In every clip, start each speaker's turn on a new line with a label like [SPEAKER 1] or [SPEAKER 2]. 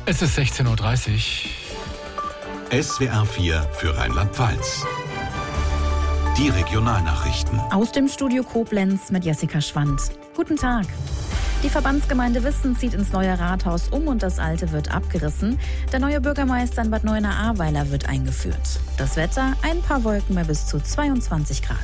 [SPEAKER 1] Es ist 16:30 Uhr.
[SPEAKER 2] SWR 4 für Rheinland-Pfalz. Die Regionalnachrichten.
[SPEAKER 3] Aus dem Studio Koblenz mit Jessica Schwand. Guten Tag. Die Verbandsgemeinde Wissen zieht ins neue Rathaus um und das alte wird abgerissen. Der neue Bürgermeister in Bad Neuenahr-Ahrweiler wird eingeführt. Das Wetter, ein paar Wolken bei bis zu 22 Grad.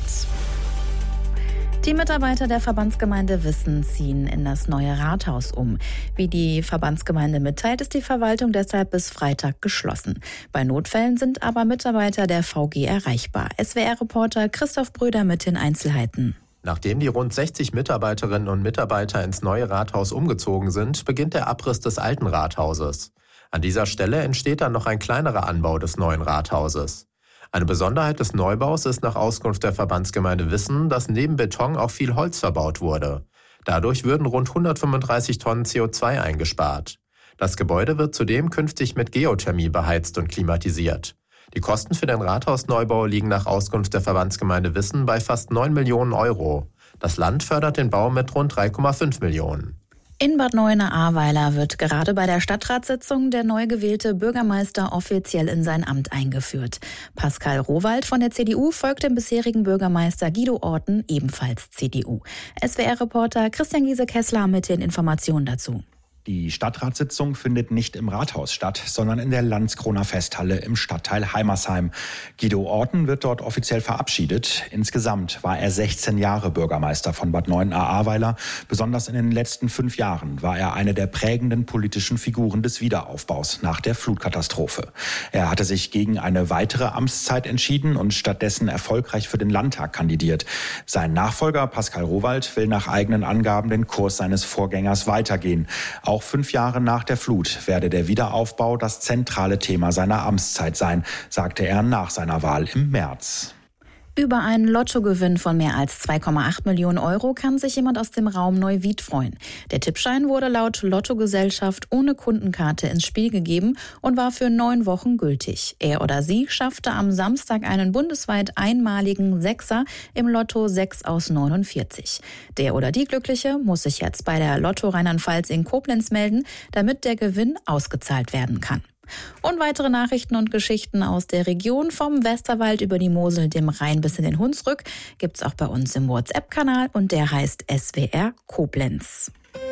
[SPEAKER 3] Die Mitarbeiter der Verbandsgemeinde Wissen ziehen in das neue Rathaus um. Wie die Verbandsgemeinde mitteilt, ist die Verwaltung deshalb bis Freitag geschlossen. Bei Notfällen sind aber Mitarbeiter der VG erreichbar. SWR-Reporter Christoph Bröder mit den Einzelheiten.
[SPEAKER 4] Nachdem die rund 60 Mitarbeiterinnen und Mitarbeiter ins neue Rathaus umgezogen sind, beginnt der Abriss des alten Rathauses. An dieser Stelle entsteht dann noch ein kleinerer Anbau des neuen Rathauses. Eine Besonderheit des Neubaus ist nach Auskunft der Verbandsgemeinde Wissen, dass neben Beton auch viel Holz verbaut wurde. Dadurch würden rund 135 Tonnen CO2 eingespart. Das Gebäude wird zudem künftig mit Geothermie beheizt und klimatisiert. Die Kosten für den Rathausneubau liegen nach Auskunft der Verbandsgemeinde Wissen bei fast 9 Millionen Euro. Das Land fördert den Bau mit rund 3,5 Millionen.
[SPEAKER 3] In Bad Neuenahr-Ahrweiler wird gerade bei der Stadtratssitzung der neu gewählte Bürgermeister offiziell in sein Amt eingeführt. Pascal Rowald von der CDU folgt dem bisherigen Bürgermeister Guido Orten, ebenfalls CDU. SWR-Reporter Christian Giese-Kessler mit den Informationen dazu.
[SPEAKER 5] Die Stadtratssitzung findet nicht im Rathaus statt, sondern in der Landskroner Festhalle im Stadtteil Heimersheim. Guido Orten wird dort offiziell verabschiedet. Insgesamt war er 16 Jahre Bürgermeister von Bad Neuenahr-Ahrweiler. Besonders in den letzten 5 Jahren war er eine der prägenden politischen Figuren des Wiederaufbaus nach der Flutkatastrophe. Er hatte sich gegen eine weitere Amtszeit entschieden und stattdessen erfolgreich für den Landtag kandidiert. Sein Nachfolger Pascal Rowald will nach eigenen Angaben den Kurs seines Vorgängers weitergehen. Auch 5 Jahre nach der Flut werde der Wiederaufbau das zentrale Thema seiner Amtszeit sein, sagte er nach seiner Wahl im März.
[SPEAKER 3] Über einen Lottogewinn von mehr als 2,8 Millionen Euro kann sich jemand aus dem Raum Neuwied freuen. Der Tippschein wurde laut Lottogesellschaft ohne Kundenkarte ins Spiel gegeben und war für 9 Wochen gültig. Er oder sie schaffte am Samstag einen bundesweit einmaligen Sechser im Lotto 6 aus 49. Der oder die Glückliche muss sich jetzt bei der Lotto Rheinland-Pfalz in Koblenz melden, damit der Gewinn ausgezahlt werden kann. Und weitere Nachrichten und Geschichten aus der Region vom Westerwald über die Mosel, dem Rhein bis in den Hunsrück gibt's auch bei uns im WhatsApp-Kanal und der heißt SWR Koblenz.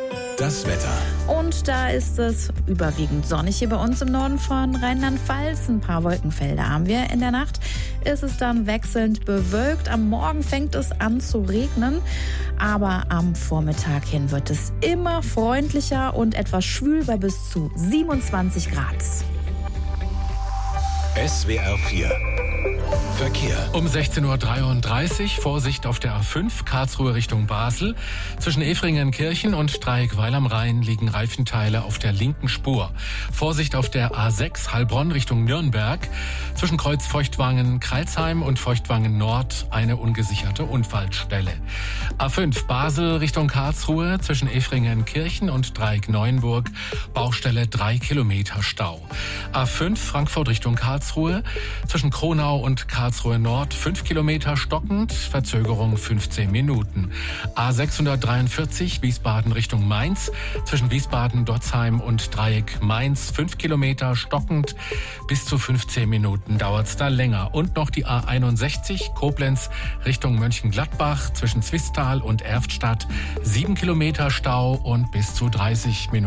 [SPEAKER 2] Das Wetter.
[SPEAKER 3] Und da ist es überwiegend sonnig hier bei uns im Norden von Rheinland-Pfalz. Ein paar Wolkenfelder haben wir. In der Nacht ist es dann wechselnd bewölkt. Am Morgen fängt es an zu regnen. Aber am Vormittag hin wird es immer freundlicher und etwas schwül bei bis zu 27 Grad.
[SPEAKER 2] SWR 4 Verkehr.
[SPEAKER 1] Um 16:33 Uhr Vorsicht auf der A5 Karlsruhe Richtung Basel. Zwischen Efringenkirchen und Dreieckweil am Rhein liegen Reifenteile auf der linken Spur. Vorsicht auf der A6 Heilbronn Richtung Nürnberg. Zwischen Kreuz Feuchtwangen-Kreilsheim und Feuchtwangen Nord eine ungesicherte Unfallstelle. A5 Basel Richtung Karlsruhe zwischen Efringenkirchen und Dreieck-Neuenburg Baustelle 3 Kilometer Stau. A5 Frankfurt Richtung Karlsruhe zwischen Kronau und Karlsruhe Nord 5 Kilometer stockend, Verzögerung 15 Minuten. A643 Wiesbaden Richtung Mainz, zwischen Wiesbaden-Dotzheim und Dreieck Mainz 5 Kilometer stockend, bis zu 15 Minuten dauert's da länger. Und noch die A61 Koblenz Richtung Mönchengladbach, zwischen Zwistal und Erftstadt 7 Kilometer Stau und bis zu 30 Minuten.